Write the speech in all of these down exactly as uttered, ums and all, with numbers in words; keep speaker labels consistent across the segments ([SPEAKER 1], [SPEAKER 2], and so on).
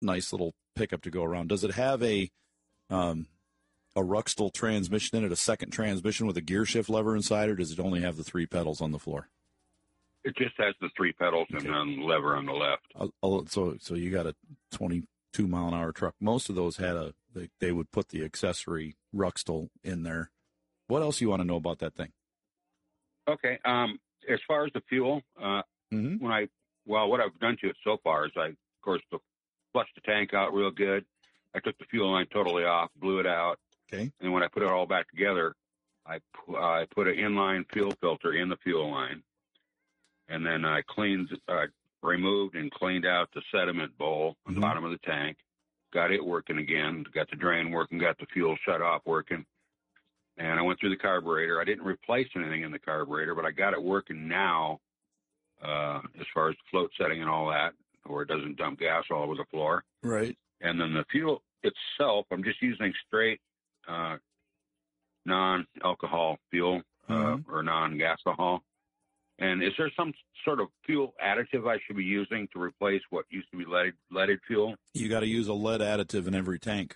[SPEAKER 1] nice little pickup to go around. Does it have a um, a Ruxtol transmission in it, a second transmission with a gear shift lever inside, or does it only have the three pedals on the floor?
[SPEAKER 2] It just has the three pedals okay. and then the lever on the left.
[SPEAKER 1] I'll, I'll, so so you got a twenty-two mile an hour truck. Most of those had a they, they would put the accessory Ruxtol in there. What else you want to know about that thing?
[SPEAKER 2] Okay. Um, as far as the fuel, uh, mm-hmm. when I well, what I've done to it so far is I, of course, flushed the tank out real good. I took the fuel line totally off, blew it out.
[SPEAKER 1] Okay.
[SPEAKER 2] And when I put it all back together, I, uh, I put an inline fuel filter in the fuel line. And then I cleaned, uh, removed and cleaned out the sediment bowl on mm-hmm. the bottom of the tank. Got it working again. Got the drain working. Got the fuel shut off working. And I went through the carburetor. I didn't replace anything in the carburetor, but I got it working now uh, as far as the float setting and all that, where it doesn't dump gas all over the floor.
[SPEAKER 1] Right.
[SPEAKER 2] And then the fuel itself, I'm just using straight uh, non-alcohol fuel mm-hmm. uh, or non-gasohol. And is there some sort of fuel additive I should be using to replace what used to be leaded, leaded fuel?
[SPEAKER 1] You got to use a lead additive in every tank.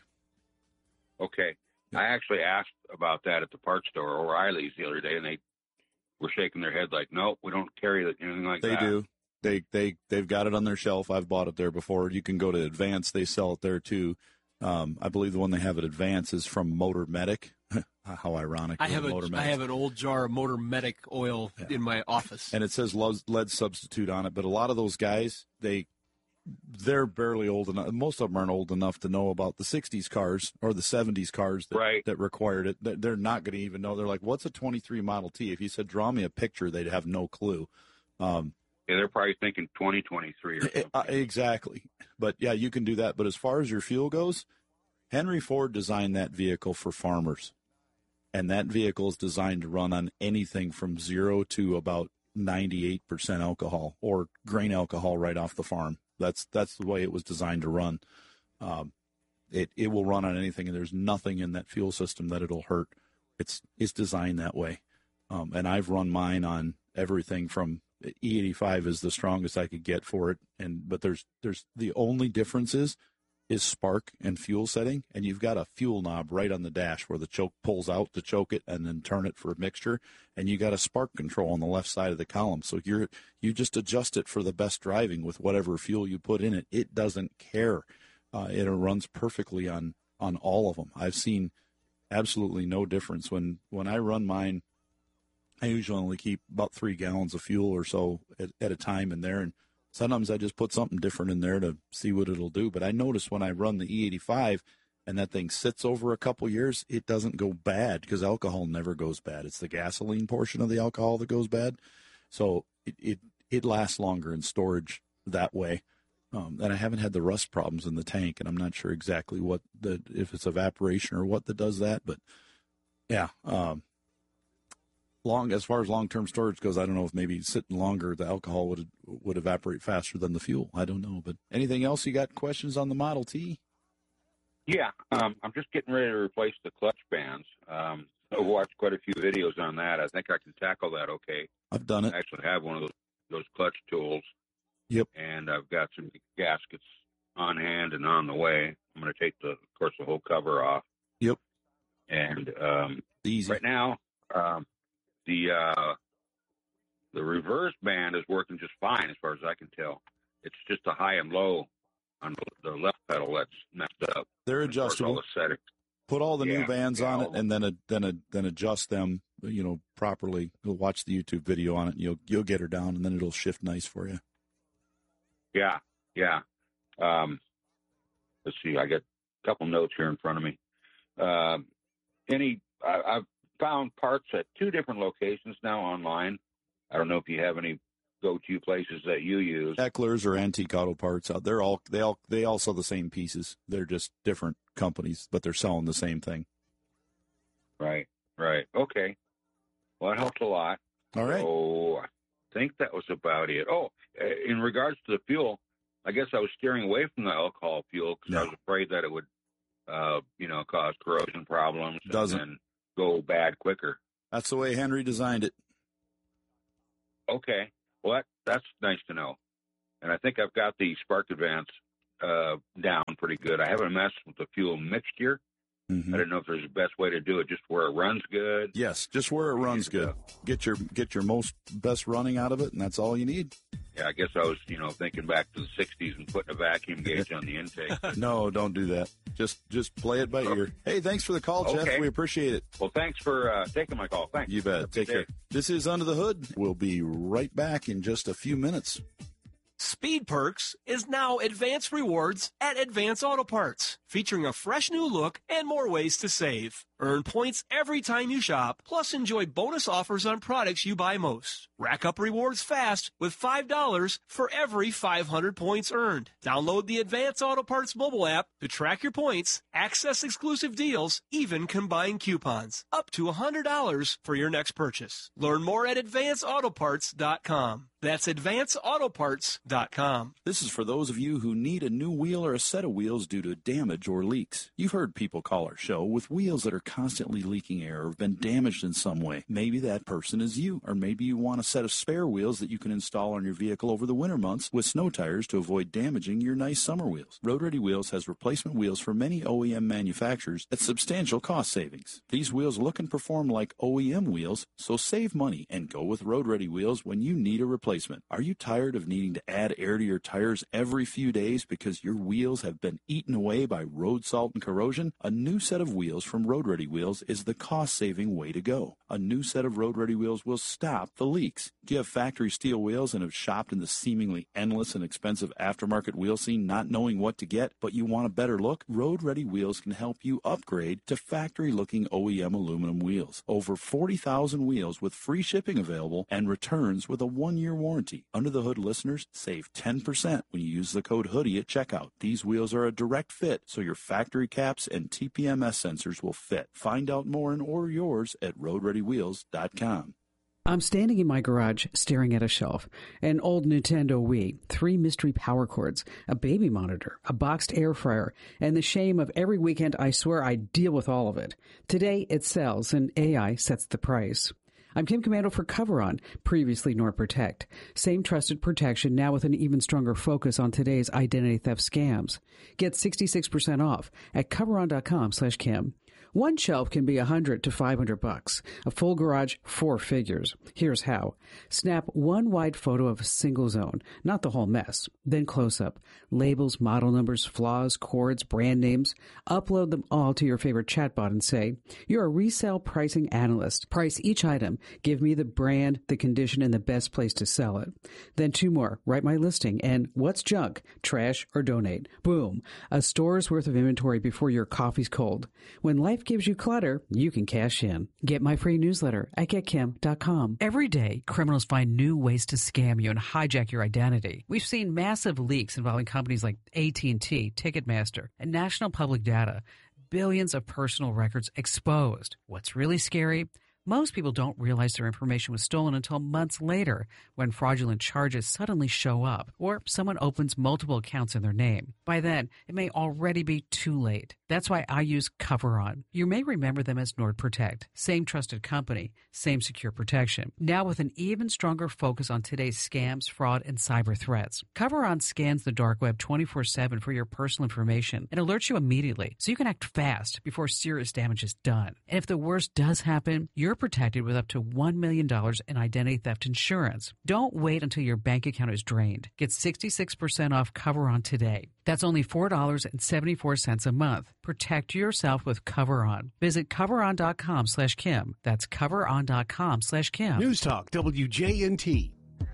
[SPEAKER 2] Okay. Yeah. I actually asked about that at the parts store or Riley's the other day, and they were shaking their head like, no, we don't carry anything like
[SPEAKER 1] they
[SPEAKER 2] that.
[SPEAKER 1] They do. They, they, they've got it on their shelf. I've bought it there before. You can go to Advance. They sell it there, too. Um, I believe the one they have at Advance is from Motor Medic. How ironic.
[SPEAKER 3] I have, a, I have an old jar of Motor Medic oil yeah. in my office.
[SPEAKER 1] And it says lead substitute on it. But a lot of those guys, they, they're barely old enough. Most of them aren't old enough to know about the sixties cars or the seventies cars that,
[SPEAKER 2] right.
[SPEAKER 1] that required it. They're not going to even know. They're like, what's a twenty-three Model T? If you said, draw me a picture, they'd have no clue. Um,
[SPEAKER 2] yeah, they're probably thinking twenty twenty-three or something.
[SPEAKER 1] Uh, exactly. But, yeah, you can do that. But as far as your fuel goes, Henry Ford designed that vehicle for farmers. And that vehicle is designed to run on anything from zero to about ninety-eight percent alcohol or grain alcohol right off the farm. That's that's the way it was designed to run. Um, it it will run on anything, and there's nothing in that fuel system that it'll hurt. It's it's designed that way. Um, and I've run mine on everything from E eighty-five is the strongest I could get for it. And but there's there's the only difference is. is spark and fuel setting, and you've got a fuel knob right on the dash where the choke pulls out to choke it and then turn it for a mixture, and you got a spark control on the left side of the column. So you're you just adjust it for the best driving with whatever fuel you put in it. It doesn't care. Uh, it runs perfectly on on all of them. I've seen absolutely no difference when when I run mine. I usually only keep about three gallons of fuel or so at, at a time in there, and sometimes I just put something different in there to see what it'll do. But I notice when I run the E eighty-five and that thing sits over a couple years, it doesn't go bad because alcohol never goes bad. It's the gasoline portion of the alcohol that goes bad. So it it, it lasts longer in storage that way. Um, and I haven't had the rust problems in the tank, and I'm not sure exactly what the if it's evaporation or what that does that. But, yeah, um, long as far as long-term storage goes, I don't know if maybe sitting longer, the alcohol would would evaporate faster than the fuel. I don't know. But anything else? You got questions on the Model T?
[SPEAKER 2] Yeah, um, I'm just getting ready to replace the clutch bands. Um, I've watched quite a few videos on that. I think I can tackle that okay.
[SPEAKER 1] I've done it.
[SPEAKER 2] I actually have one of those, those clutch tools.
[SPEAKER 1] Yep.
[SPEAKER 2] And I've got some gaskets on hand and on the way. I'm going to take, the, of course, the whole cover off.
[SPEAKER 1] Yep.
[SPEAKER 2] And um,
[SPEAKER 1] Easy.
[SPEAKER 2] Right now, um, the uh, the reverse band is working just fine as far as I can tell. It's just the high and low on the left pedal that's messed up.
[SPEAKER 1] They're adjustable.
[SPEAKER 2] All the settings.
[SPEAKER 1] Put all the
[SPEAKER 2] yeah,
[SPEAKER 1] new bands
[SPEAKER 2] yeah,
[SPEAKER 1] on it, and then a, then a, then adjust them, you know, properly. You'll watch the YouTube video on it, and you'll you'll get her down, and then it'll shift nice for you.
[SPEAKER 2] Yeah, yeah. Um, let's see. I got a couple notes here in front of me. Uh, any? I, I've found parts at two different locations now online. I don't know if you have any go-to places that you use.
[SPEAKER 1] Eckler's or Antique Auto Parts. Uh, they're all they all they all sell the same pieces. They're just different companies, but they're selling the same thing.
[SPEAKER 2] Right, right. Okay. Well, that helps a lot.
[SPEAKER 1] All right.
[SPEAKER 2] So I think that was about it. Oh, in regards to the fuel, I guess I was steering away from the alcohol fuel because
[SPEAKER 1] no.
[SPEAKER 2] I was afraid that it would, uh, you know, cause corrosion problems
[SPEAKER 1] Doesn't.
[SPEAKER 2] and then go bad quicker.
[SPEAKER 1] That's the way Henry designed it.
[SPEAKER 2] Okay. Well, that, that's nice to know. And I think I've got the Spark Advance uh, down pretty good. I haven't messed with the fuel mixture.
[SPEAKER 1] Mm-hmm.
[SPEAKER 2] I don't know if there's a best way to do it, just where it runs good.
[SPEAKER 1] Yes, just where it runs good. Get your get your most best running out of it, and that's all you need.
[SPEAKER 2] Yeah, I guess I was, you know, thinking back to the sixties and putting a vacuum gauge on the intake.
[SPEAKER 1] No, don't do that. Just just play it by ear. Hey, thanks for the call, Jeff.
[SPEAKER 2] Okay.
[SPEAKER 1] We appreciate it.
[SPEAKER 2] Well, thanks for uh, taking my call. Thanks.
[SPEAKER 1] You bet. Take care. This is Under the Hood. We'll be right back in just a few minutes.
[SPEAKER 3] Speed Perks is now Advance Rewards at Advance Auto Parts, featuring a fresh new look and more ways to save. Earn points every time you shop, plus enjoy bonus offers on products you buy most. Rack up rewards fast with five dollars for every five hundred points earned. Download the Advance Auto Parts mobile app to track your points, access exclusive deals, even combine coupons. Up to one hundred dollars for your next purchase. Learn more at advance auto parts dot com. That's advance auto parts dot com.
[SPEAKER 1] This is for those of you who need a new wheel or a set of wheels due to damage or leaks. You've heard people call our show with wheels that are constantly leaking air or have been damaged in some way. Maybe that person is you, or maybe you want a set of spare wheels that you can install on your vehicle over the winter months with snow tires to avoid damaging your nice summer wheels. Road Ready Wheels has replacement wheels for many O E M manufacturers at substantial cost savings. These wheels look and perform like O E M wheels, so save money and go with Road Ready Wheels when you need a replacement. Are you tired of needing to add air to your tires every few days because your wheels have been eaten away by road salt and corrosion? A new set of wheels from Road Ready Wheels is the cost-saving way to go. A new set of Road Ready Wheels will stop the leaks. Do you have factory steel wheels and have shopped in the seemingly endless and expensive aftermarket wheel scene not knowing what to get, but you want a better look? Road Ready Wheels can help you upgrade to factory-looking O E M aluminum wheels. Over forty thousand wheels with free shipping available and returns with a one-year warranty. Under the Hood listeners save ten percent when you use the code HOODIE at checkout. These wheels are a direct fit, so your factory caps and T P M S sensors will fit. Find out more and order yours at road ready wheels dot com.
[SPEAKER 4] I'm standing in my garage staring at a shelf, an old Nintendo Wii, three mystery power cords, a baby monitor, a boxed air fryer, and the shame of every weekend I swear I deal with all of it. Today it sells and A I sets the price. I'm Kim Commando for Coveron, previously NordProtect. Same trusted protection, now with an even stronger focus on today's identity theft scams. Get sixty-six percent off at coveron.com slash Kim. One shelf can be one hundred to five hundred bucks. A full garage, four figures. Here's how. Snap one wide photo of a single zone, not the whole mess. Then close up. Labels, model numbers, flaws, cords, brand names. Upload them all to your favorite chatbot and say, you're a resale pricing analyst. Price each item. Give me the brand, the condition, and the best place to sell it. Then two more. Write my listing and what's junk, trash, or donate. Boom. A store's worth of inventory before your coffee's cold. When life gives you clutter, you can cash in. Get my free newsletter at get kim dot com.
[SPEAKER 5] Every day, criminals find new ways to scam you and hijack your identity. We've seen massive leaks involving companies like A T and T, Ticketmaster, and National Public Data. Billions of personal records exposed. What's really scary? Most people don't realize their information was stolen until months later, when fraudulent charges suddenly show up, or someone opens multiple accounts in their name. By then, it may already be too late. That's why I use Coveron. You may remember them as NordProtect. Same trusted company, same secure protection. Now with an even stronger focus on today's scams, fraud, and cyber threats. Coveron scans the dark web twenty-four seven for your personal information and alerts you immediately, so you can act fast before serious damage is done. And if the worst does happen, you're protected with up to one million dollars in identity theft insurance. Don't wait until your bank account is drained. Get sixty-six percent off Coveron today. That's only four dollars and seventy-four cents a month. Protect yourself with Coveron. Visit coveron.com slash Kim. That's coveron.com slash Kim.
[SPEAKER 6] News Talk W J N T.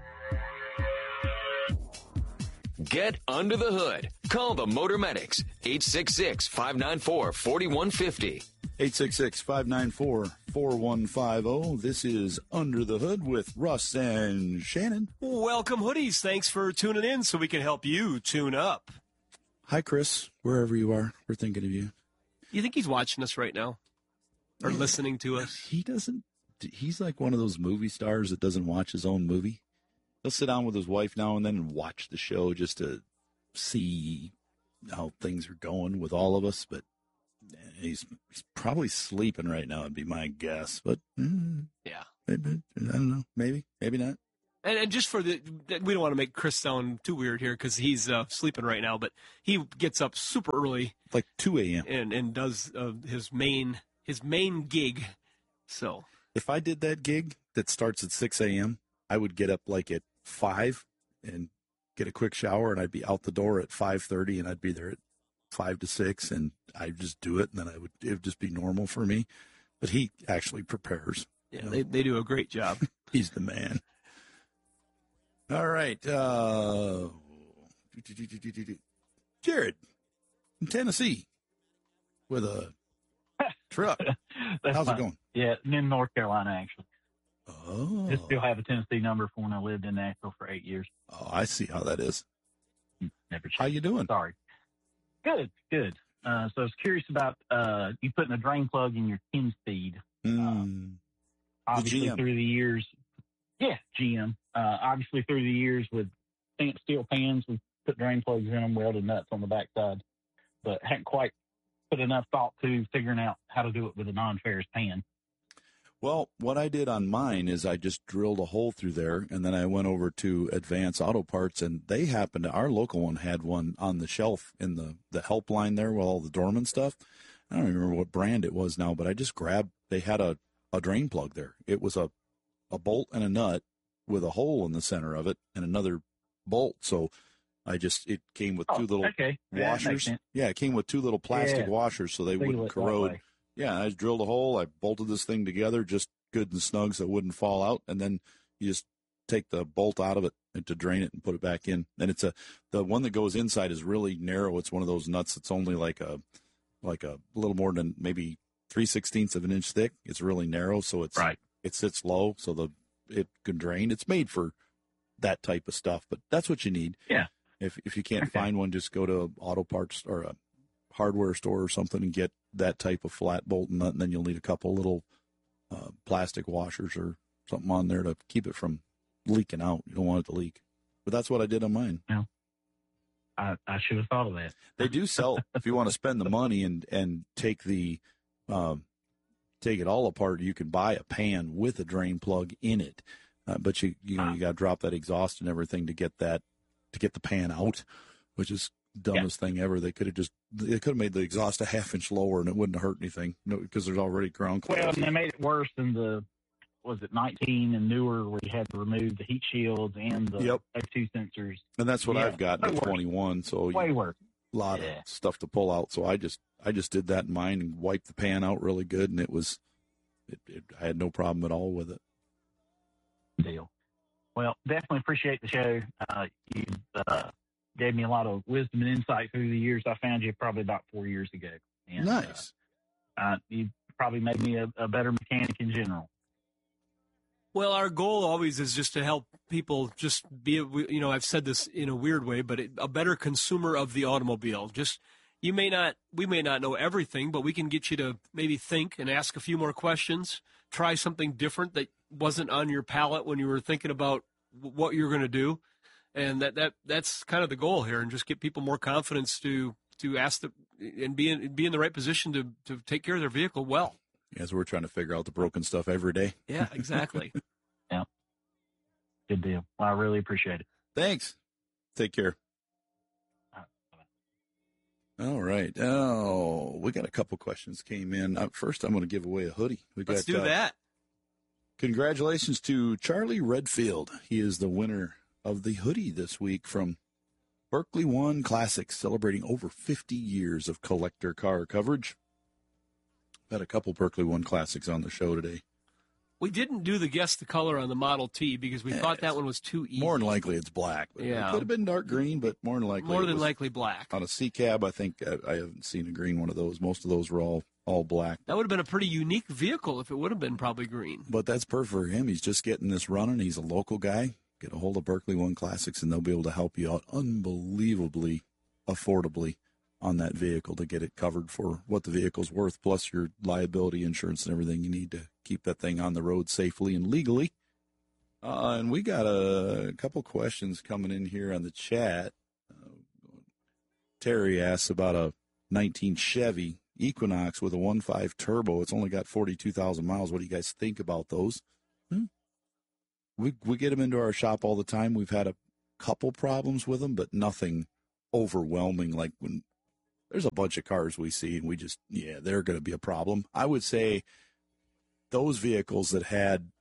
[SPEAKER 7] Get under the hood. Call the Motor Medics. eight six six, five nine four, four one five zero.
[SPEAKER 1] eight six six, five nine four, four one five zero. This is Under the Hood with Russ and Shannon.
[SPEAKER 3] Welcome, hoodies. Thanks for tuning in so we can help you tune up.
[SPEAKER 1] Hi, Chris. Wherever you are, we're thinking of you.
[SPEAKER 3] You think he's watching us right now? Or yeah. listening to us?
[SPEAKER 1] He doesn't. He's like one of those movie stars that doesn't watch his own movie. He'll sit down with his wife now and then and watch the show just to see how things are going with all of us. But he's, he's probably sleeping right now, would be my guess. But mm,
[SPEAKER 3] yeah,
[SPEAKER 1] maybe, I don't know. Maybe, maybe not.
[SPEAKER 3] And, and just for the, we don't want to make Chris sound too weird here because he's uh, sleeping right now, but he gets up super early,
[SPEAKER 1] like two a.m.
[SPEAKER 3] and and does uh, his main his main gig. So
[SPEAKER 1] if I did that gig that starts at six a.m., I would get up like at five and get a quick shower, and I'd be out the door at five thirty, and I'd be there at five to six, and I'd just do it, and then I would it would just be normal for me. But he actually prepares.
[SPEAKER 3] Yeah, you know? they they do a great job.
[SPEAKER 1] He's the man. All right. Uh, Jared in Tennessee with a truck. How's
[SPEAKER 8] fine.
[SPEAKER 1] it going?
[SPEAKER 8] Yeah, in North Carolina, actually.
[SPEAKER 1] Oh.
[SPEAKER 8] I still have a Tennessee number from when I lived in Nashville for eight years.
[SPEAKER 1] Oh, I see how that is.
[SPEAKER 8] Never changed.
[SPEAKER 1] How you doing?
[SPEAKER 8] Sorry. Good, good. Uh, so I was curious about uh, you putting a drain plug in your ten speed.
[SPEAKER 1] Mm.
[SPEAKER 8] Uh, obviously,
[SPEAKER 1] the G M.
[SPEAKER 8] through the years, yeah, G M. Uh, obviously, through the years with stamped steel pans, we put drain plugs in them, welded nuts on the backside, but hadn't quite put enough thought to figuring out how to do it with a non-ferrous pan.
[SPEAKER 1] Well, what I did on mine is I just drilled a hole through there, and then I went over to Advance Auto Parts, and they happened to, our local one had one on the shelf in the, the helpline there with all the Dorman stuff. I don't remember what brand it was now, but I just grabbed, they had a, a drain plug there. It was a, a bolt and a nut with a hole in the center of it and another bolt. So I just, it came with two
[SPEAKER 8] oh,
[SPEAKER 1] little
[SPEAKER 8] okay. yeah,
[SPEAKER 1] washers. Yeah, it came with two little plastic
[SPEAKER 8] yeah.
[SPEAKER 1] washers so they wouldn't corrode. Yeah, I just drilled a hole. I bolted this thing together just good and snug so it wouldn't fall out. And then you just take the bolt out of it and to drain it and put it back in. And it's a, the one that goes inside is really narrow. It's one of those nuts that's only like a, like a little more than maybe three sixteenths of an inch thick. It's really narrow. So it's,
[SPEAKER 8] right.
[SPEAKER 1] it sits low so the, it can drain. It's made for that type of stuff, but that's what you need.
[SPEAKER 8] Yeah.
[SPEAKER 1] If, if you can't
[SPEAKER 8] okay.
[SPEAKER 1] find one, just go to auto parts or a hardware store or something and get that type of flat bolt and nut, and then you'll need a couple little uh, plastic washers or something on there to keep it from leaking out. You don't want it to leak. But that's what I did on mine.
[SPEAKER 8] Yeah. I, I should have thought of that.
[SPEAKER 1] They do sell, if you want to spend the money and, and take the um, take it all apart, you can buy a pan with a drain plug in it. Uh, but you you know you got to drop that exhaust and everything to get that to get the pan out, which is dumbest yeah. thing ever. They could have just they could have made the exhaust a half inch lower and it wouldn't have hurt anything. No, because there's already ground clearance.
[SPEAKER 8] Well, and they made it worse than the was it nineteen and newer where you had to remove the heat shields and the
[SPEAKER 1] yep.
[SPEAKER 8] F two sensors.
[SPEAKER 1] And that's what
[SPEAKER 8] yeah,
[SPEAKER 1] I've got in twenty-one. So
[SPEAKER 8] way
[SPEAKER 1] you,
[SPEAKER 8] worse.
[SPEAKER 1] A lot
[SPEAKER 8] yeah.
[SPEAKER 1] of stuff to pull out. So I just I just did that in mine and wiped the pan out really good, and it was it, it I had no problem at all with it.
[SPEAKER 8] Deal. Well, definitely appreciate the show. Uh, you uh, gave me a lot of wisdom and insight through the years. I found you probably about four years ago. And,
[SPEAKER 1] nice.
[SPEAKER 8] Uh, uh, you probably made me a, a better mechanic in general.
[SPEAKER 3] Well, our goal always is just to help people just be, you know, I've said this in a weird way, but it, a better consumer of the automobile. Just, you may not, we may not know everything, but we can get you to maybe think and ask a few more questions, try something different that wasn't on your palate when you were thinking about what you're going to do. And that, that, that's kind of the goal here, and just get people more confidence to, to ask the, and be in, be in the right position to, to take care of their vehicle well.
[SPEAKER 1] Yeah, so we're trying to figure out the broken stuff every day.
[SPEAKER 3] Yeah, exactly.
[SPEAKER 8] Yeah. Good deal. Well, I really appreciate it.
[SPEAKER 1] Thanks. Take care.
[SPEAKER 8] All
[SPEAKER 1] right. All right. Oh, we got a couple questions came in. Uh, first, I'm going to give away a hoodie. We
[SPEAKER 3] Let's
[SPEAKER 1] got,
[SPEAKER 3] do
[SPEAKER 1] uh,
[SPEAKER 3] that.
[SPEAKER 1] Congratulations to Charlie Redfield. He is the winner of the hoodie this week from Berkeley One Classics, celebrating over fifty years of collector car coverage. Had a couple Berkeley One Classics on the show today.
[SPEAKER 3] We didn't do the guess the color on the Model T because we
[SPEAKER 1] yeah,
[SPEAKER 3] thought that one was too easy.
[SPEAKER 1] More than likely it's black. But
[SPEAKER 3] yeah.
[SPEAKER 1] It could have been dark green, but more than likely
[SPEAKER 3] More
[SPEAKER 1] it
[SPEAKER 3] than
[SPEAKER 1] was
[SPEAKER 3] likely black.
[SPEAKER 1] On a C cab, I think I, I haven't seen a green one of those. Most of those were all, all black.
[SPEAKER 3] That would have been a pretty unique vehicle if it would have been probably green.
[SPEAKER 1] But that's perfect for him. He's just getting this running. He's a local guy. Get a hold of Berkeley One Classics, and they'll be able to help you out unbelievably affordably on that vehicle to get it covered for what the vehicle's worth, plus your liability insurance and everything you need to keep that thing on the road safely and legally. Uh, and we got a couple questions coming in here on the chat. Uh, Terry asks about a nineteen Chevy Equinox with a one point five turbo. It's only got forty-two thousand miles. What do you guys think about those? Hmm? we we get them into our shop all the time. We've had a couple problems with them, but nothing overwhelming. Like when there's a bunch of cars we see and we just, yeah, they're going to be a problem. I would say those vehicles that had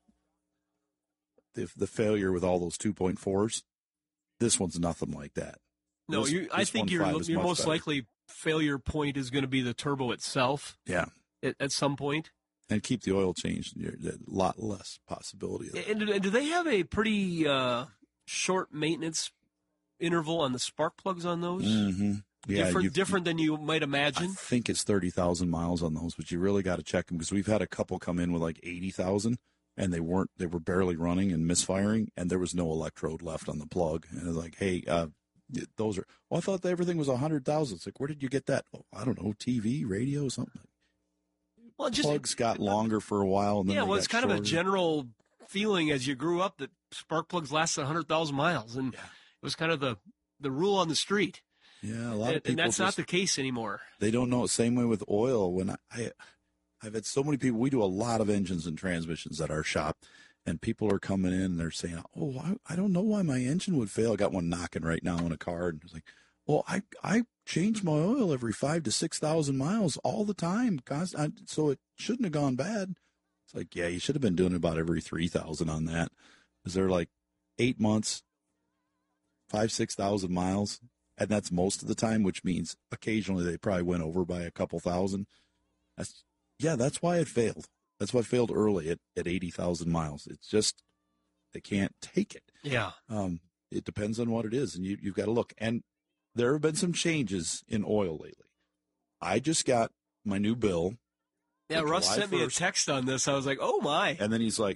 [SPEAKER 1] the, the failure with all those two point fours, this one's nothing like that.
[SPEAKER 3] No,
[SPEAKER 1] this,
[SPEAKER 3] you, I
[SPEAKER 1] this
[SPEAKER 3] think your your most
[SPEAKER 1] better.
[SPEAKER 3] likely failure point is going to be the turbo itself.
[SPEAKER 1] Yeah.
[SPEAKER 3] At, at some point.
[SPEAKER 1] And keep the oil changed. A lot less possibility of that.
[SPEAKER 3] And, and do they have a pretty uh, short maintenance interval on the spark plugs on those?
[SPEAKER 1] Mm-hmm. Yeah,
[SPEAKER 3] different, different than you might imagine.
[SPEAKER 1] I think it's thirty thousand miles on those, but you really got to check them because we've had a couple come in with like eighty thousand, and they weren't. They were barely running and misfiring, and there was no electrode left on the plug. And it's like, hey, uh, those are. Well, I thought everything was a hundred thousand. It's like, where did you get that? Oh, I don't know, T V, radio, something.
[SPEAKER 3] Well, just
[SPEAKER 1] plugs got longer for a while. And then
[SPEAKER 3] yeah,
[SPEAKER 1] they
[SPEAKER 3] well, it's
[SPEAKER 1] got
[SPEAKER 3] kind
[SPEAKER 1] shorter.
[SPEAKER 3] of a general feeling as you grew up that spark plugs lasted one hundred thousand miles, and
[SPEAKER 1] yeah.
[SPEAKER 3] it was kind of the the rule on the street.
[SPEAKER 1] Yeah, a lot
[SPEAKER 3] and,
[SPEAKER 1] of people.
[SPEAKER 3] And that's
[SPEAKER 1] just,
[SPEAKER 3] not the case anymore.
[SPEAKER 1] They don't know. Same way with oil. When I, I, I've had so many people. We do a lot of engines and transmissions at our shop, and people are coming in and they're saying, "Oh, I, I don't know why my engine would fail." I got one knocking right now in a car, and it's like, "Well, I I change my oil every five to six thousand miles all the time, guys. I, so it shouldn't have gone bad." It's like, yeah, you should have been doing about every three thousand on that. Is there like eight months, five six thousand miles? And that's most of the time, which means occasionally they probably went over by a couple thousand. That's, yeah, that's why it failed. That's why it failed early at, at eighty thousand miles. It's just they can't take it.
[SPEAKER 3] Yeah.
[SPEAKER 1] Um, it depends on what it is, and you, you've got to look. And there have been some changes in oil lately. I just got my new bill.
[SPEAKER 3] Yeah, Russ
[SPEAKER 1] July
[SPEAKER 3] sent me a
[SPEAKER 1] first.
[SPEAKER 3] text on this. I was like, oh, my.
[SPEAKER 1] And then he's like,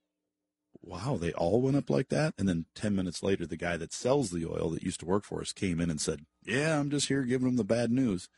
[SPEAKER 1] wow, they all went up like that? And then ten minutes later, the guy that sells the oil that used to work for us came in and said, yeah, I'm just here giving them the bad news.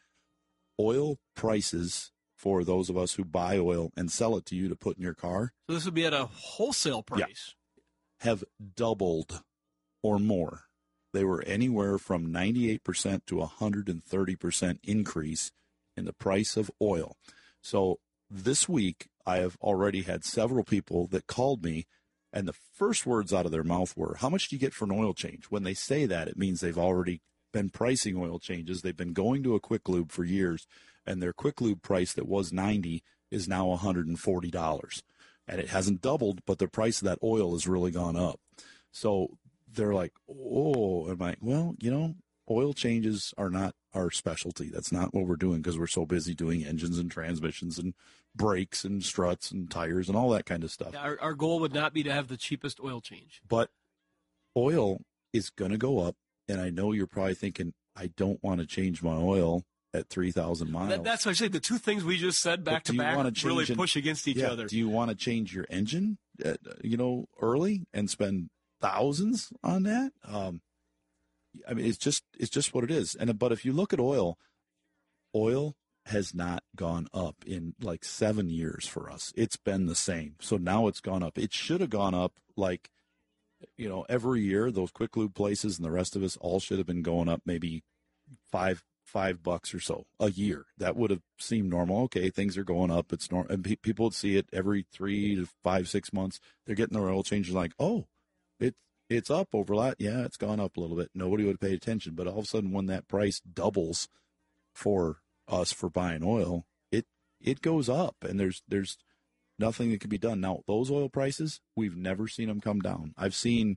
[SPEAKER 1] Oil prices for those of us who buy oil and sell it to you to put in your car.
[SPEAKER 3] So this would be at a wholesale price.
[SPEAKER 1] Yeah, have doubled or more. They were anywhere from ninety-eight percent to one hundred thirty percent increase in the price of oil. So this week, I have already had several people that called me, and the first words out of their mouth were, how much do you get for an oil change? When they say that, it means they've already been pricing oil changes. They've been going to a Quick Lube for years, and their Quick Lube price that was ninety dollars is now one hundred forty dollars. And it hasn't doubled, but the price of that oil has really gone up. So they're like, oh, I'm like, well, you know, oil changes are not our specialty. That's not what we're doing because we're so busy doing engines and transmissions and brakes and struts and tires and all that kind of stuff.
[SPEAKER 3] Our, our goal would not be to have the cheapest oil change.
[SPEAKER 1] But oil is going to go up, and I know you're probably thinking, I don't want to change my oil at three thousand miles.
[SPEAKER 3] That, that's what I say. The two things we just said back to back really
[SPEAKER 1] an,
[SPEAKER 3] push against each
[SPEAKER 1] yeah,
[SPEAKER 3] other.
[SPEAKER 1] Do you want to change your engine, at, you know, early and spend thousands on that? Um, I mean, it's just it's just what it is. And but if you look at oil, oil has not gone up in like seven years for us. It's been the same. So now it's gone up. It should have gone up like, you know, every year. Those Quick Lube places and the rest of us all should have been going up maybe five five bucks or so a year. That would have seemed normal. Okay, things are going up. It's normal, and pe- people would see it every three to five six months. They're getting their oil changes like, oh, it it's up over a lot. Yeah, it's gone up a little bit. Nobody would have paid attention. But all of a sudden, when that price doubles for us for buying oil, it it goes up, and there's there's nothing that can be done. Now, those oil prices, we've never seen them come down. I've seen,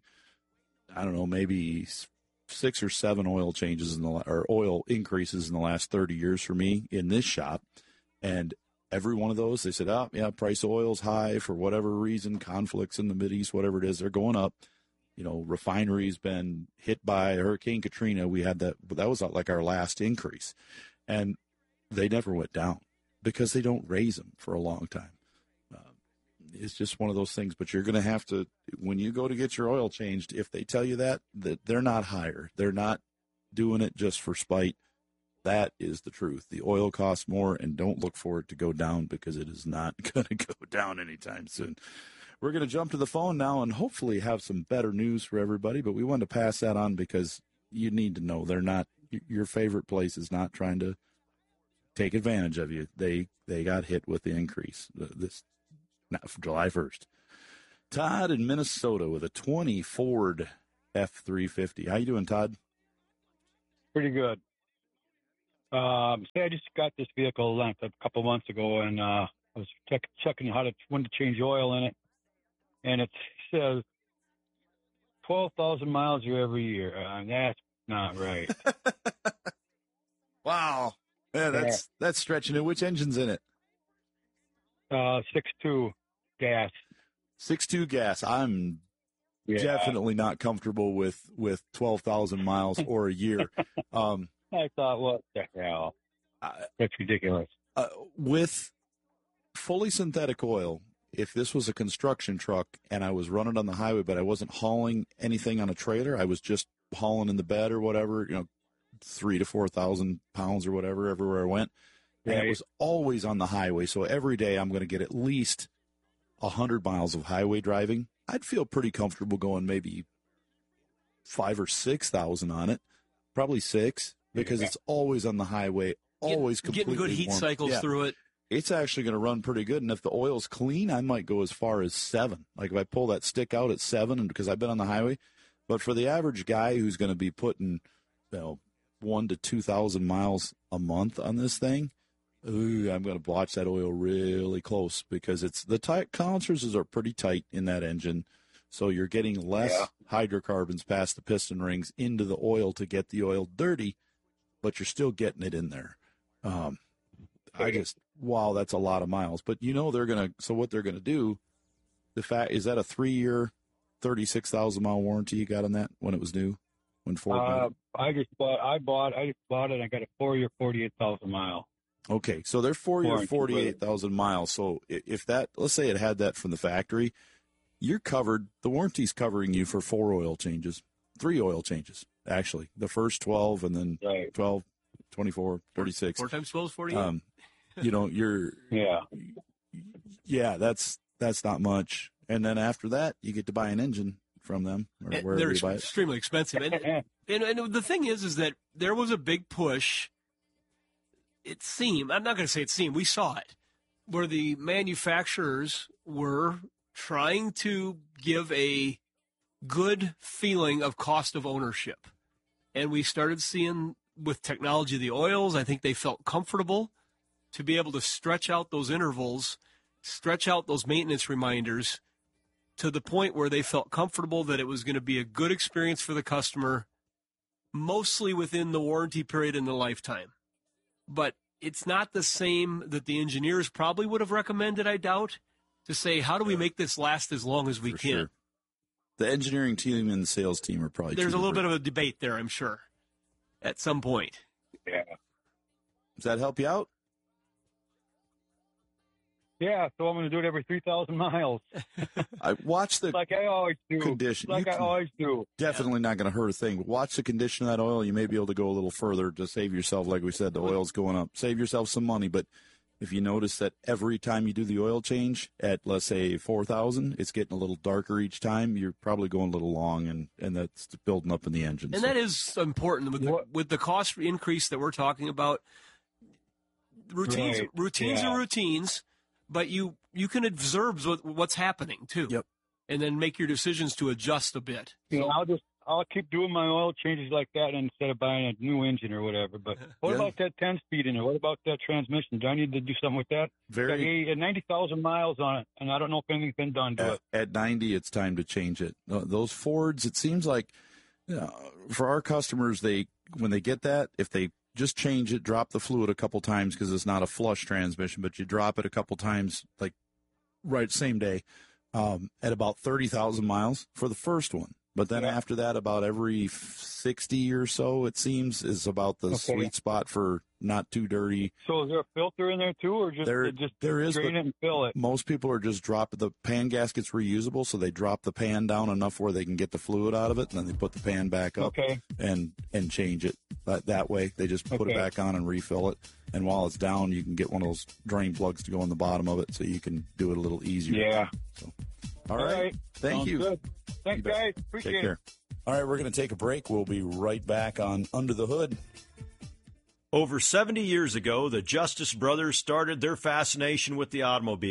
[SPEAKER 1] I don't know, maybe six or seven oil changes in the or oil increases in the last thirty years for me in this shop, and every one of those, they said, oh, yeah, price of oil's high for whatever reason, conflicts in the Mideast, whatever it is, they're going up. You know, refinery's been hit by Hurricane Katrina. We had that, but that was like our last increase, and they never went down because they don't raise them for a long time. Uh, it's just one of those things. But you're going to have to, when you go to get your oil changed, if they tell you that, that they're not higher, they're not doing it just for spite. That is the truth. The oil costs more, and don't look for it to go down because it is not going to go down anytime soon. We're going to jump to the phone now and hopefully have some better news for everybody, but we wanted to pass that on because you need to know they're not, your favorite place is not trying to take advantage of you. They they got hit with the increase this July first. Todd in Minnesota with a twenty Ford F three fifty. How you doing, Todd?
[SPEAKER 9] Pretty good. Um, say I just got this vehicle a couple months ago, and uh, I was check, checking how to when to change oil in it, and it says twelve thousand miles every year. Uh, that's not right.
[SPEAKER 1] Wow. Yeah, that's yeah. that's stretching it. Which engine's in it?
[SPEAKER 9] Uh, six two gas.
[SPEAKER 1] six two gas. I'm yeah. definitely not comfortable with, with twelve thousand miles or a year. Um,
[SPEAKER 9] I thought, what the hell? Uh, That's ridiculous.
[SPEAKER 1] Uh, with fully synthetic oil, if this was a construction truck and I was running on the highway, but I wasn't hauling anything on a trailer, I was just hauling in the bed or whatever, you know, three to four thousand pounds or whatever, everywhere I went. And right. It was always on the highway. So every day I'm going to get at least a hundred miles of highway driving. I'd feel pretty comfortable going maybe five or six thousand on it, probably six, because yeah. it's always on the highway, always
[SPEAKER 3] Get,
[SPEAKER 1] completely
[SPEAKER 3] getting good heat
[SPEAKER 1] warm.
[SPEAKER 3] cycles
[SPEAKER 1] yeah.
[SPEAKER 3] through it.
[SPEAKER 1] It's actually going to run pretty good. And if the oil's clean, I might go as far as seven. Like if I pull that stick out at seven, and because I've been on the highway. But for the average guy who's going to be putting, you know, one to two thousand miles a month on this thing, ooh, I'm going to watch that oil really close because it's the tight condensers are pretty tight in that engine. So you're getting less yeah. hydrocarbons past the piston rings into the oil to get the oil dirty, but you're still getting it in there. Um, I just, wow, that's a lot of miles. But you know they're going to, so what they're going to do, the fact, is that a three-year, thirty-six thousand mile warranty you got on that when it was new? When Ford
[SPEAKER 9] uh, I just bought, I bought, I just bought it, and I got a four-year, forty-eight thousand mile.
[SPEAKER 1] Okay, so they're four-year, forty-eight thousand miles. So if that, let's say it had that from the factory, you're covered, the warranty's covering you for four oil changes, three oil changes, actually. The first twelve and then
[SPEAKER 9] right.
[SPEAKER 1] twelve, twenty-four, thirty-six.
[SPEAKER 3] Four times twelve is forty-eight.
[SPEAKER 1] Um, you know, you're,
[SPEAKER 9] yeah,
[SPEAKER 1] yeah, that's, that's not much. And then after that, you get to buy an engine from them or wherever
[SPEAKER 3] they're
[SPEAKER 1] you buy it.
[SPEAKER 3] Extremely expensive. And, and, and the thing is, is that there was a big push. It seemed, I'm not going to say it seemed, we saw it, where the manufacturers were trying to give a good feeling of cost of ownership. And we started seeing with technology, the oils, I think they felt comfortable to be able to stretch out those intervals, stretch out those maintenance reminders to the point where they felt comfortable that it was going to be a good experience for the customer, mostly within the warranty period in the lifetime. But it's not the same that the engineers probably would have recommended, I doubt, to say, how do we make this last as long as we
[SPEAKER 1] For
[SPEAKER 3] can?
[SPEAKER 1] Sure. The engineering team and the sales team are probably
[SPEAKER 3] There's a little
[SPEAKER 1] different.
[SPEAKER 3] bit of a debate there, I'm sure, at some point.
[SPEAKER 9] Yeah.
[SPEAKER 1] Does that help you out?
[SPEAKER 9] Yeah, so I'm going to do it every three thousand miles.
[SPEAKER 1] I watch the
[SPEAKER 9] like I always do.
[SPEAKER 1] condition.
[SPEAKER 9] Like
[SPEAKER 1] You
[SPEAKER 9] I
[SPEAKER 1] can-
[SPEAKER 9] always do.
[SPEAKER 1] Definitely not going to hurt a thing. But watch the condition of that oil. You may be able to go a little further to save yourself. Like we said, the oil's going up. Save yourself some money. But if you notice that every time you do the oil change at, let's say, four thousand, it's getting a little darker each time, you're probably going a little long, and, and that's building up in the engine.
[SPEAKER 3] And
[SPEAKER 1] So-
[SPEAKER 3] that is important with the, with the cost increase that we're talking about. Routines,
[SPEAKER 9] Right,
[SPEAKER 3] routines
[SPEAKER 9] yeah.
[SPEAKER 3] are routines, but you you can observe what, what's happening too.
[SPEAKER 1] Yep.
[SPEAKER 3] And then make your decisions to adjust a bit.
[SPEAKER 9] You know, I'll just I'll keep doing my oil changes like that instead of buying a new engine or whatever. But what
[SPEAKER 1] Yeah.
[SPEAKER 9] about that ten speed in it? What about that transmission? Do I need to do something with that?
[SPEAKER 1] Very-
[SPEAKER 9] Got ninety thousand miles on it, and I don't know if anything's been done to
[SPEAKER 1] at,
[SPEAKER 9] it.
[SPEAKER 1] at ninety, it's time to change it. Uh, Those Fords, it seems like, you know, for our customers, they when they get that, if they just change it, drop the fluid a couple times because it's not a flush transmission, but you drop it a couple times, like right same day, um, at about thirty thousand miles for the first one. But then
[SPEAKER 9] Yeah.
[SPEAKER 1] after that, about every sixty or so, it seems, is about the
[SPEAKER 9] Okay.
[SPEAKER 1] sweet spot for not too dirty.
[SPEAKER 9] So is there a filter in there too, or just
[SPEAKER 1] There-
[SPEAKER 9] just
[SPEAKER 1] there is,
[SPEAKER 9] drain
[SPEAKER 1] but-
[SPEAKER 9] it and fill it?
[SPEAKER 1] Most people are just dropping the pan gasket's reusable, so they drop the pan down enough where they can get the fluid out of it, and then they put the pan back up
[SPEAKER 9] Okay.
[SPEAKER 1] and and change it. That, that way, they just put it
[SPEAKER 9] Okay.
[SPEAKER 1] back on and refill it. And while it's down, you can get one of those drain plugs to go in the bottom of it, so you can do it a little easier.
[SPEAKER 9] Yeah.
[SPEAKER 1] So, all right. Thank
[SPEAKER 9] Sounds
[SPEAKER 1] you.
[SPEAKER 9] Good.
[SPEAKER 1] You
[SPEAKER 9] Thanks,
[SPEAKER 1] bet.
[SPEAKER 9] guys. Appreciate
[SPEAKER 1] Take
[SPEAKER 9] it.
[SPEAKER 1] care. All right, we're going to take a break. We'll be right back on Under the Hood.
[SPEAKER 10] Over seventy years ago, the Justice brothers started their fascination with the automobile.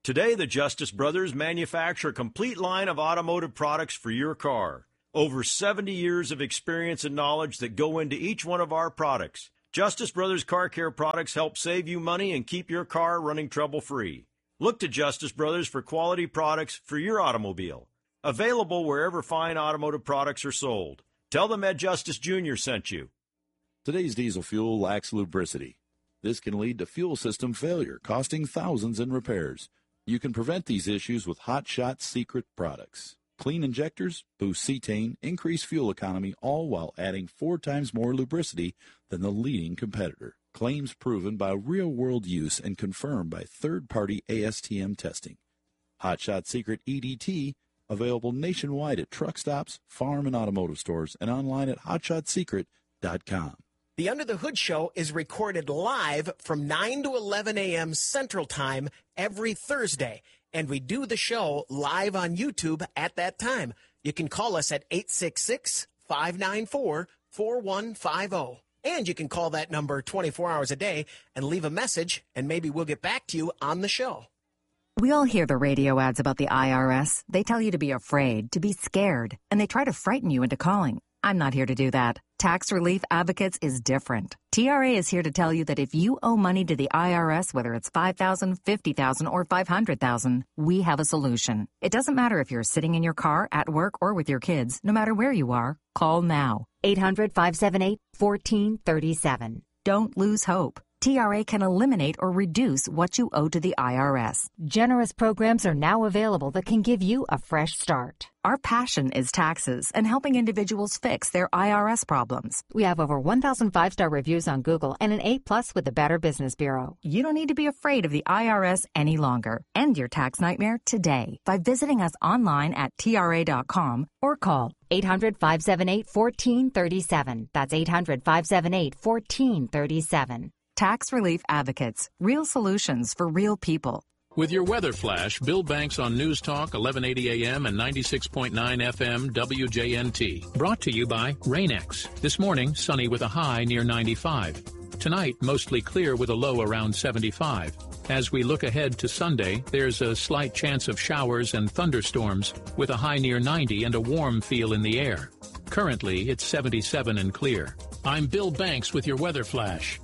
[SPEAKER 10] Today, the Justice Brothers manufacture a complete line of automotive products for your car. Over seventy years of experience and knowledge that go into each one of our products. Justice Brothers Car Care products help save you money and keep your car running trouble-free. Look to Justice Brothers for quality products for your automobile. Available wherever fine automotive products are sold. Tell them Ed Justice Junior sent you.
[SPEAKER 1] Today's diesel fuel lacks lubricity. This can lead to fuel system failure, costing thousands in repairs. You can prevent these issues with Hot Shot Secret products. Clean injectors, boost cetane, increase fuel economy, all while adding four times more lubricity than the leading competitor. Claims proven by real-world use and confirmed by third-party A S T M testing. Hot Shot Secret E D T, available nationwide at truck stops, farm and automotive stores, and online at hot shot secret dot com.
[SPEAKER 11] The Under the Hood Show is recorded live from nine to eleven a.m. Central Time every Thursday, and we do the show live on YouTube at that time. You can call us at eight six six, five nine four, four one five zero. And you can call that number twenty-four hours a day and leave a message, and maybe we'll get back to you on the show.
[SPEAKER 12] We all hear the radio ads about the I R S. They tell you to be afraid, to be scared, and they try to frighten you into calling. I'm not here to do that. Tax Relief Advocates is different. T R A is here to tell you that if you owe money to the I R S, whether it's five thousand dollars, fifty thousand dollars, or five hundred thousand dollars, we have a solution. It doesn't matter if you're sitting in your car, at work, or with your kids. No matter where you are, call now. eight hundred, five seven eight, one four three seven. Don't lose hope. T R A can eliminate or reduce what you owe to the I R S.
[SPEAKER 13] Generous programs are now available that can give you a fresh start.
[SPEAKER 12] Our passion is taxes and helping individuals fix their I R S problems.
[SPEAKER 13] We have over one thousand five-star reviews on Google and an A plus with the Better Business Bureau.
[SPEAKER 12] You don't need to be afraid of the I R S any longer. End your tax nightmare today by visiting us online at T R A dot com or call
[SPEAKER 13] eight hundred, five seven eight, one four three seven. That's eight hundred, five seven eight, one four three seven.
[SPEAKER 12] Tax Relief Advocates. Real solutions for real people.
[SPEAKER 14] With your weather flash, Bill Banks on News Talk, eleven eighty A M and ninety-six point nine F M W J N T. Brought to you by Rain-X. This morning, sunny with a high near ninety-five. Tonight, mostly clear with a low around seventy-five. As we look ahead to Sunday, there's a slight chance of showers and thunderstorms with a high near ninety and a warm feel in the air. Currently, it's seventy-seven and clear. I'm Bill Banks with your weather flash.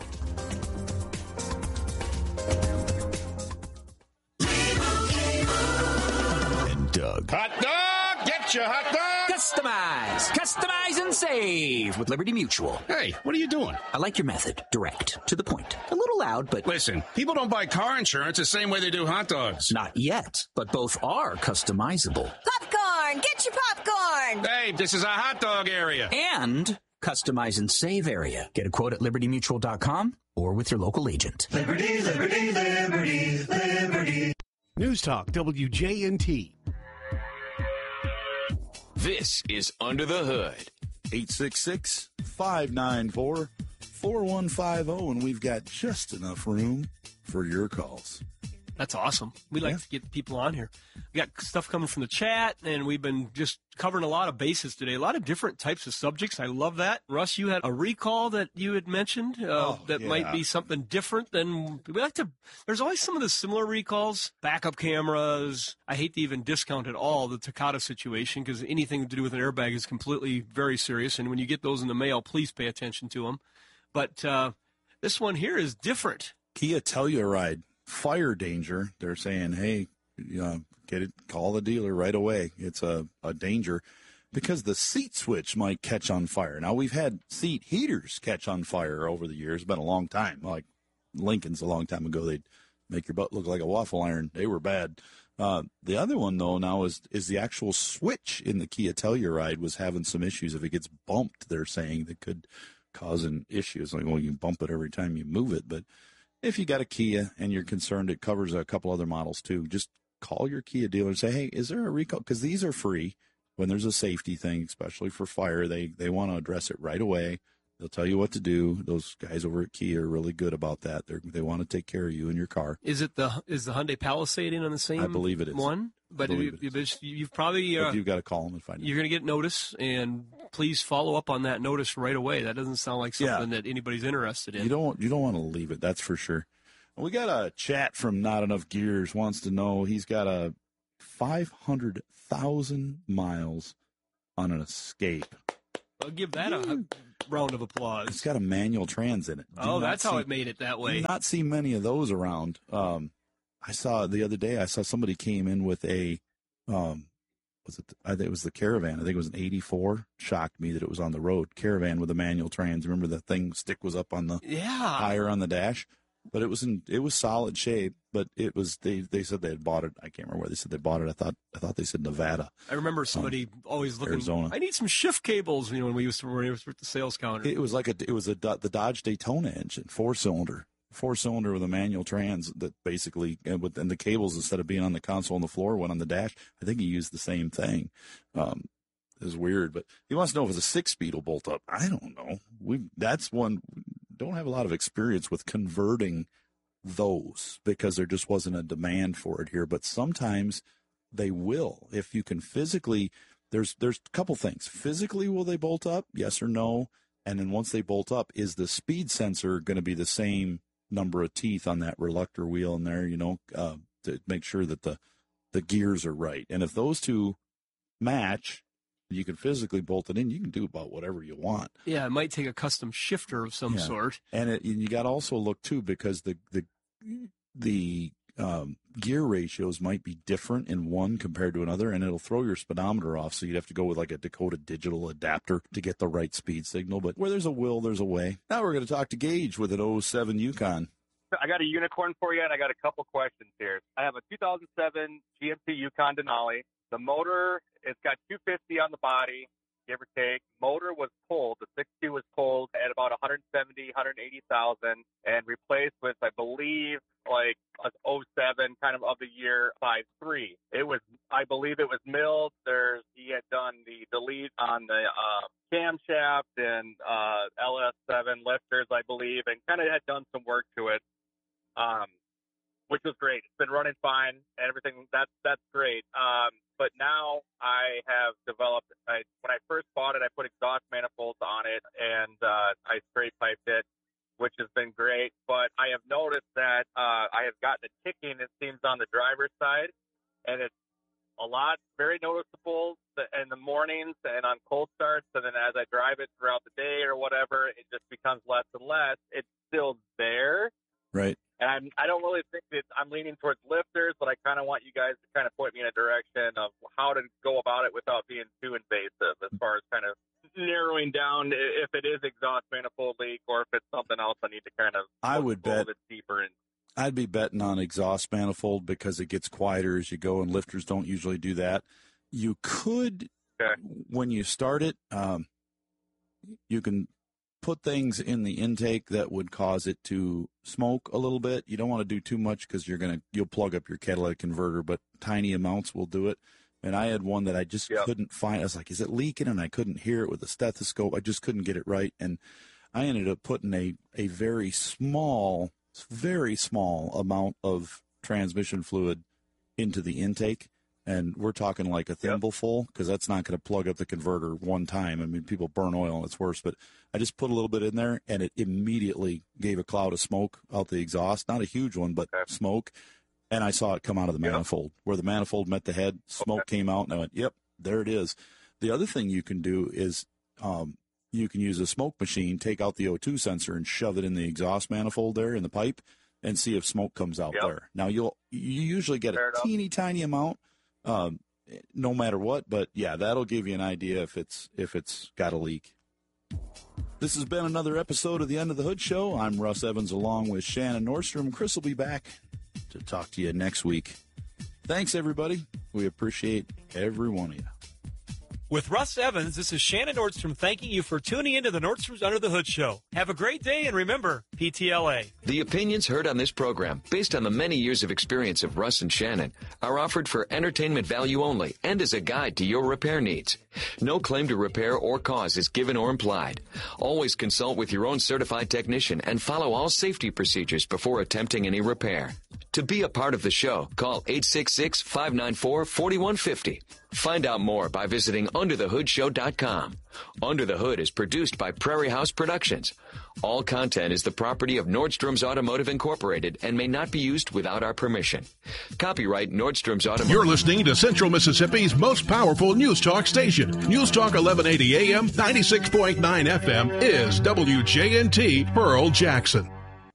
[SPEAKER 15] Doug.
[SPEAKER 16] Hot dog! Get your hot dog!
[SPEAKER 17] Customize! Customize and save with Liberty Mutual.
[SPEAKER 16] Hey, what are you doing?
[SPEAKER 17] I like your method. Direct. To the point. A little loud, but...
[SPEAKER 16] Listen, people don't buy car insurance the same way they do hot dogs.
[SPEAKER 17] Not yet, but both are customizable.
[SPEAKER 18] Popcorn! Get your popcorn!
[SPEAKER 16] Hey, this is a hot dog area.
[SPEAKER 17] And customize and save area. Get a quote at liberty mutual dot com or with your local agent.
[SPEAKER 15] Liberty, liberty, liberty, liberty.
[SPEAKER 6] News Talk W J N T.
[SPEAKER 7] This is Under the Hood.
[SPEAKER 1] eight six six, five nine four, four one five zero, and we've got just enough room for your calls.
[SPEAKER 3] That's awesome. We like yeah. to get people on here. We got stuff coming from the chat, and we've been just covering a lot of bases today, a lot of different types of subjects. I love that. Russ, you had a recall that you had mentioned uh,
[SPEAKER 1] oh,
[SPEAKER 3] that
[SPEAKER 1] yeah.
[SPEAKER 3] might be something different than we like to. There's always some of the similar recalls, backup cameras. I hate to even discount at all the Takata situation because anything to do with an airbag is completely very serious. And when you get those in the mail, please pay attention to them. But uh, this one here is different.
[SPEAKER 1] Kia Telluride. Fire danger. They're saying, hey, you know, get it, call the dealer right away. It's a, a danger because the seat switch might catch on fire. Now, we've had seat heaters catch on fire over the years. It's been a long time. Like Lincoln's a long time ago. They'd make your butt look like a waffle iron. They were bad. Uh, the other one, though, now is is the actual switch in the Kia Telluride was having some issues. If it gets bumped, they're saying that could cause an issue. It's like, well, you bump it every time you move it, but if you got a Kia and you're concerned, it covers a couple other models too. Just call your Kia dealer and say, hey, is there a recall? Because these are free when there's a safety thing, especially for fire. They they want to address it right away. They'll tell you what to do. Those guys over at Kia are really good about that. They they want to take care of you and your car.
[SPEAKER 3] Is it the is the Hyundai Palisade in on the same?
[SPEAKER 1] I believe it is
[SPEAKER 3] one. But you,
[SPEAKER 1] it is.
[SPEAKER 3] you've probably uh,
[SPEAKER 1] you've got to call them and find out.
[SPEAKER 3] You're going to get notice, and please follow up on that notice right away. That doesn't sound like something yeah. that anybody's interested in.
[SPEAKER 1] You don't you don't want to leave it. That's for sure. We got a chat from Not Enough Gears, wants to know he's got a five hundred thousand miles on an Escape.
[SPEAKER 3] I'll give that a round of applause.
[SPEAKER 1] It's got a manual trans in it. Do
[SPEAKER 3] Oh,
[SPEAKER 1] not
[SPEAKER 3] that's how
[SPEAKER 1] see-
[SPEAKER 3] it made it that way.
[SPEAKER 1] Do not see many of those around. Um, I saw the other day, I saw somebody came in with a, um, was it, I think it was the Caravan. I think it was an eighty-four. Shocked me that it was on the road. Caravan with a manual trans. Remember the thing stick was up on the
[SPEAKER 3] Yeah.
[SPEAKER 1] tire on the dash? But it was in, it was solid shape, but it was, they, they said they had bought it. I can't remember where they said they bought it. I thought, I thought they said Nevada.
[SPEAKER 3] I remember somebody always looking,
[SPEAKER 1] Arizona.
[SPEAKER 3] I need some shift cables, you know, when we used to, when we were at the sales counter.
[SPEAKER 1] It was like a, it was a, the Dodge Daytona engine, four cylinder, four cylinder with a manual trans that basically, and with, and the cables, instead of being on the console on the floor, went on the dash. I think he used the same thing. Um, it was weird, but he wants to know if it's a six speed will bolt up. I don't know. We, that's one, don't have a lot of experience with converting those because there just wasn't a demand for it here, but sometimes they will. If you can physically, there's, there's a couple things. Physically, will they bolt up? Yes or no? And then once they bolt up, is the speed sensor going to be the same number of teeth on that reluctor wheel in there, you know, uh, to make sure that the, the gears are right. And if those two match, you can physically bolt it in. You can do about whatever you want.
[SPEAKER 3] Yeah, it might take a custom shifter of some
[SPEAKER 1] Yeah.
[SPEAKER 3] sort.
[SPEAKER 1] And, it, and you got to also look too, because the the the um, gear ratios might be different in one compared to another, and it'll throw your speedometer off. So you'd have to go with like a Dakota digital adapter to get the right speed signal. But where there's a will, there's a way. Now we're going to talk to Gage with an oh seven Yukon.
[SPEAKER 19] I got a unicorn for you, and I got a couple questions here. I have a two thousand seven G M C Yukon Denali. The motor, it's got two fifty on the body, give or take. Motor was pulled. The six two was pulled at about one seventy, one eighty thousand, and replaced with, I believe, like a oh seven kind of of the year five three. It was, I believe it was milled. There's, he had done the delete on the uh, camshaft and uh, L S seven lifters, I believe, and kind of had done some work to it. Um, which was great. It's been running fine and everything. That's, that's great. Um, but now I have developed, I, when I first bought it, I put exhaust manifolds on it and, uh, I straight piped it, which has been great. But I have noticed that, uh, I have gotten a ticking, it seems, on the driver's side, and it's a lot, very noticeable in the mornings and on cold starts. And then as I drive it throughout the day or whatever, it just becomes less and less. It's still there.
[SPEAKER 1] Right.
[SPEAKER 19] And I'm, I don't really think that I'm leaning towards lifters, but I kind of want you guys to kind of point me in a direction of how to go about it without being too invasive as far as kind of narrowing down if it is exhaust manifold leak or if it's something else I need to kind of
[SPEAKER 1] I
[SPEAKER 19] look
[SPEAKER 1] would
[SPEAKER 19] a little
[SPEAKER 1] bet-
[SPEAKER 19] bit deeper in.
[SPEAKER 1] I'd be betting on exhaust manifold because it gets quieter as you go, and lifters don't usually do that. You could,
[SPEAKER 19] okay.
[SPEAKER 1] when you start it, um, you can put things in the intake that would cause it to smoke a little bit. You don't want to do too much because you're gonna you'll plug up your catalytic converter, but tiny amounts will do it. And I had one that I just
[SPEAKER 19] Yep.
[SPEAKER 1] couldn't find. I was like, is it leaking? And I couldn't hear it with the stethoscope. I just couldn't get it right. And I ended up putting a, a very small, very small amount of transmission fluid into the intake. And we're talking like a thimble full, because that's not going to plug up the converter one time. I mean, people burn oil and it's worse. But I just put a little bit in there, and it immediately gave a cloud of smoke out the exhaust. Not a huge one, but okay. smoke. And I saw it come out of the yep. manifold. Where the manifold met the head, smoke okay. came out, and I went, yep, there it is. The other thing you can do is um, you can use a smoke machine, take out the O two sensor, and shove it in the exhaust manifold there in the pipe, and see if smoke comes out yep. there. Now, you'll you usually get Fair a enough. teeny tiny amount, um, no matter what. But yeah, that'll give you an idea if it's if it's got a leak. This has been another episode of the End of the Hood Show. I'm Russ Evans, along with Shannon Nordstrom. Chris will be back to talk to you next week. Thanks, everybody. We appreciate every one of you.
[SPEAKER 20] With Russ Evans, this is Shannon Nordstrom thanking you for tuning into the Nordstrom's Under the Hood Show. Have a great day, and remember, P T L A.
[SPEAKER 7] The opinions heard on this program, based on the many years of experience of Russ and Shannon, are offered for entertainment value only and as a guide to your repair needs. No claim to repair or cause is given or implied. Always consult with your own certified technician and follow all safety procedures before attempting any repair. To be a part of the show, call eight six six, five nine four, four one five zero. Find out more by visiting under the hood show dot com. Under the Hood is produced by Prairie House Productions. All content is the property of Nordstrom's Automotive Incorporated and may not be used without our permission. Copyright Nordstrom's Automotive.
[SPEAKER 6] You're listening to Central Mississippi's most powerful news talk station. News Talk eleven eighty A M, ninety-six point nine F M is W J N T Pearl Jackson.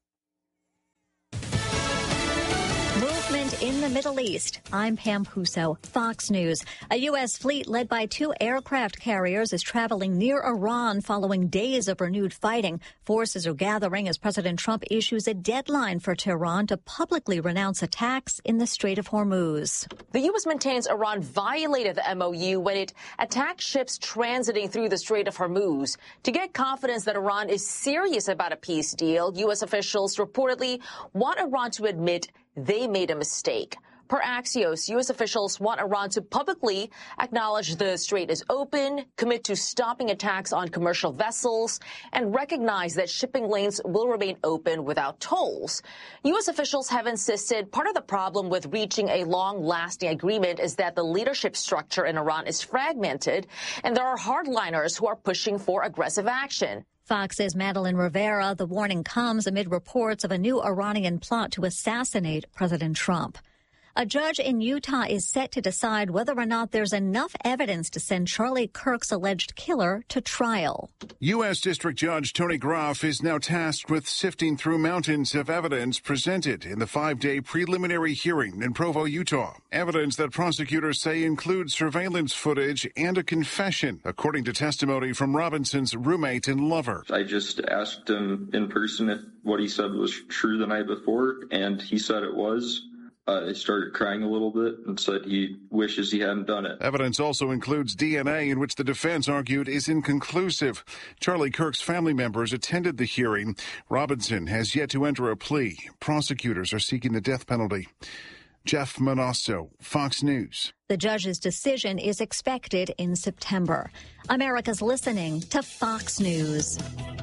[SPEAKER 21] In the Middle East, I'm Pam Puso, Fox News. A U S fleet led by two aircraft carriers is traveling near Iran following days of renewed fighting. Forces are gathering as President Trump issues a deadline for Tehran to publicly renounce attacks in the Strait of Hormuz.
[SPEAKER 22] The U S maintains Iran violated the M O U when it attacked ships transiting through the Strait of Hormuz. To get confidence that Iran is serious about a peace deal, U S officials reportedly want Iran to admit they made a mistake. Per Axios, U S officials want Iran to publicly acknowledge the strait is open, commit to stopping attacks on commercial vessels, and recognize that shipping lanes will remain open without tolls. U S officials have insisted part of the problem with reaching a long-lasting agreement is that the leadership structure in Iran is fragmented, and there are hardliners who are pushing for aggressive action.
[SPEAKER 21] Fox's Madeline Rivera. The warning comes amid reports of a new Iranian plot to assassinate President Trump. A judge in Utah is set to decide whether or not there's enough evidence to send Charlie Kirk's alleged killer to trial.
[SPEAKER 23] U S. District Judge Tony Groff is now tasked with sifting through mountains of evidence presented in the five-day preliminary hearing in Provo, Utah. Evidence that prosecutors say includes surveillance footage and a confession, according to testimony from Robinson's roommate and lover.
[SPEAKER 24] I just asked him in person if what he said was true the night before, and he said it was. Uh, he started crying a little bit and said he wishes he hadn't done it.
[SPEAKER 23] Evidence also includes D N A, in which the defense argued is inconclusive. Charlie Kirk's family members attended the hearing. Robinson has yet to enter a plea. Prosecutors are seeking the death penalty. Jeff Manasso, Fox News.
[SPEAKER 21] The judge's decision is expected in September. America's listening to Fox News.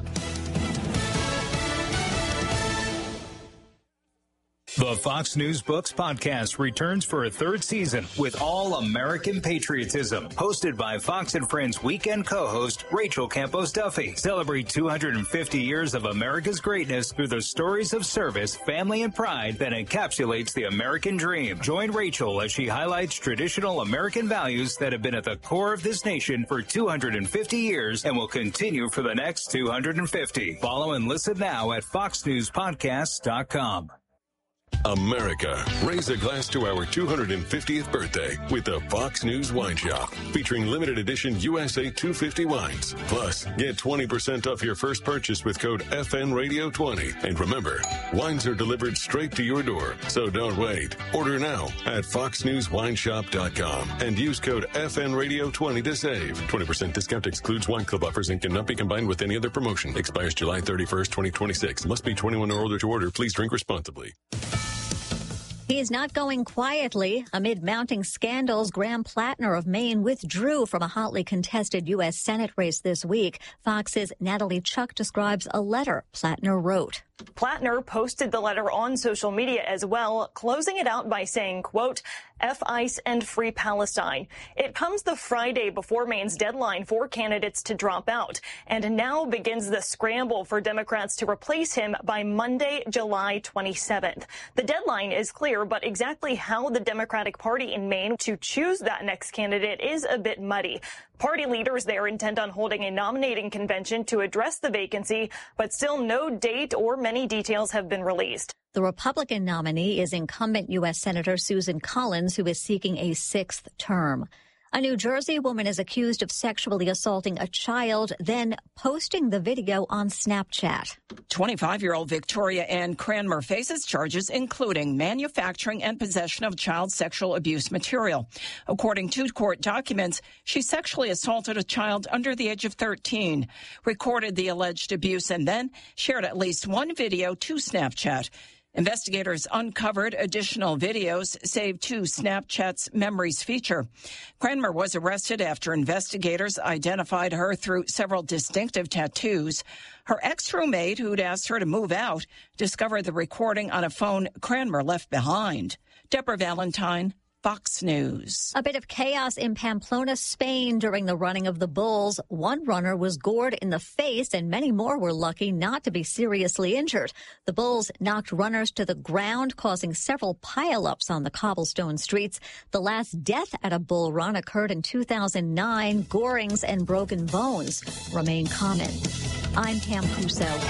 [SPEAKER 25] The Fox News Books podcast returns for a third season with all American patriotism. Hosted by Fox and Friends weekend co-host Rachel Campos Duffy. Celebrate two hundred fifty years of America's greatness through the stories of service, family, and pride that encapsulates the American dream. Join Rachel as she highlights traditional American values that have been at the core of this nation for two hundred fifty years and will continue for the next two hundred fifty. Follow and listen now at fox news podcasts dot com.
[SPEAKER 26] America, raise a glass to our two hundred fiftieth birthday with the Fox News Wine Shop, featuring limited edition U S A two fifty wines. Plus, get twenty percent off your first purchase with code F N Radio twenty. And remember, wines are delivered straight to your door, so don't wait. Order now at fox news wine shop dot com and use code F N Radio twenty to save. twenty percent discount excludes wine club offers and cannot be combined with any other promotion. Expires July thirty-first, twenty twenty-six. Must be twenty-one or older to order. Please drink responsibly.
[SPEAKER 21] He's not going quietly. Amid mounting scandals, Graham Plattner of Maine withdrew from a hotly contested U S. Senate race this week. Fox's Natalie Chuck describes a letter Plattner wrote.
[SPEAKER 27] Plattner posted the letter on social media as well, closing it out by saying, quote, F ICE and free Palestine. It comes the Friday before Maine's deadline for candidates to drop out, and now begins the scramble for Democrats to replace him by Monday, July twenty-seventh. The deadline is clear, but exactly how the Democratic Party in Maine to choose that next candidate is a bit muddy. Party leaders there intend on holding a nominating convention to address the vacancy, but still no date or many details have been released.
[SPEAKER 21] The Republican nominee is incumbent U S. Senator Susan Collins, who is seeking a sixth term. A New Jersey woman is accused of sexually assaulting a child, then posting the video on Snapchat.
[SPEAKER 28] twenty-five-year-old Victoria Ann Cranmer faces charges including manufacturing and possession of child sexual abuse material. According to court documents, she sexually assaulted a child under the age of thirteen, recorded the alleged abuse, and then shared at least one video to Snapchat. Investigators uncovered additional videos saved to Snapchat's Memories feature. Cranmer was arrested after investigators identified her through several distinctive tattoos. Her ex-roommate, who'd asked her to move out, discovered the recording on a phone Cranmer left behind. Deborah Valentine, Fox News.
[SPEAKER 21] A bit of chaos in Pamplona, Spain during the running of the Bulls. One runner was gored in the face and many more were lucky not to be seriously injured. The Bulls knocked runners to the ground, causing several pileups on the cobblestone streets. The last death at a bull run occurred in two thousand nine. Gorings and broken bones remain common. I'm Pam Puso.